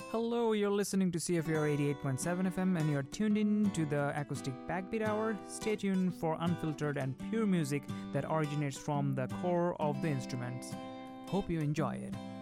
Hello, you're listening to CFR 88.7 FM and you're tuned in to the Acoustic Backbeat Hour. Stay tuned for unfiltered and pure music that originates from the core of the instruments. Hope you enjoy it.